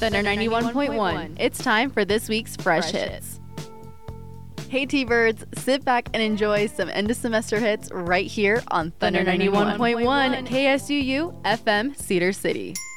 Thunder 91.1. It's time for this week's Fresh Hits. Hey T-Birds, sit back and enjoy some end of semester hits right here on Thunder 91.1 KSUU FM Cedar City.